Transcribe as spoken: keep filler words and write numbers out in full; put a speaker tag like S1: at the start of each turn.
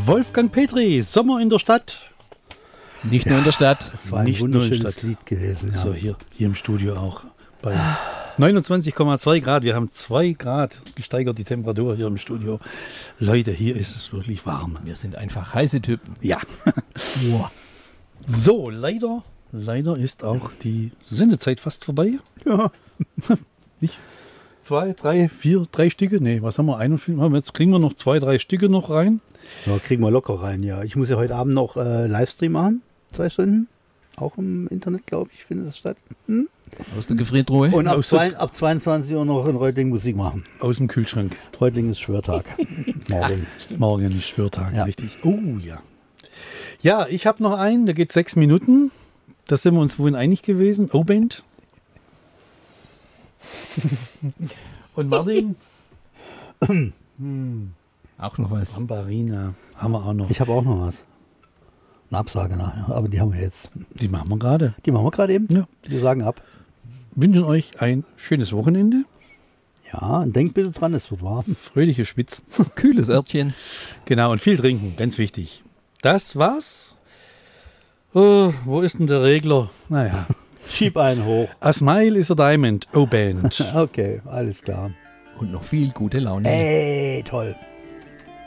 S1: Wolfgang Petri, Sommer in der Stadt.
S2: Nicht nur in der Stadt.
S3: Das war ein
S1: Nicht
S3: wunderschönes Lied gewesen. Ja.
S1: So, hier, hier im Studio auch. Bei neunundzwanzig Komma zwei Grad. Wir haben zwei Grad gesteigert, die Temperatur hier im Studio. Leute, hier ist es wirklich warm.
S2: Wir sind einfach heiße Typen.
S1: Ja. So, leider, leider ist auch die Sendezeit fast vorbei.
S3: Ja.
S1: Nicht? Zwei, drei, vier, drei Stücke? Nee, was haben wir? einundfünfzig. Jetzt kriegen wir noch zwei, drei Stücke noch rein.
S3: Ja, kriegen wir locker rein, ja. Ich muss ja heute Abend noch äh, Livestream machen. Zwei Stunden. Auch im Internet, glaube ich, findet das statt. Hm?
S2: Aus der Gefriertruhe.
S3: Und ab,
S1: Aus der-
S3: zwei, ab zweiundzwanzig Uhr noch in Reutling Musik machen.
S1: Aus dem Kühlschrank.
S3: Reutling ist Schwörtag. Morgen.
S1: Morgen ist Schwörtag,
S3: Ja.
S1: richtig. Oh ja. Ja, ich habe noch einen, der geht sechs Minuten. Da sind wir uns vorhin einig gewesen. O-Band. Und Martin?
S2: Auch noch was.
S1: Bambarina haben wir auch noch.
S3: Ich habe auch noch was. Eine Absage nachher, aber die haben wir jetzt.
S1: Die machen wir gerade.
S3: Die machen wir gerade eben.
S1: Ja.
S3: Wir sagen ab.
S1: Wünschen euch ein schönes Wochenende.
S3: Ja, und denkt bitte dran, es wird warm.
S1: Fröhliche Schwitzen.
S2: Kühles Örtchen.
S1: Genau, und viel trinken, ganz wichtig. Das war's. Oh, wo ist denn der Regler? Naja.
S3: Schieb einen hoch.
S1: A Smile is a Diamond. O-Band.
S3: Okay, alles klar.
S2: Und noch viel gute Laune.
S3: Ey, toll.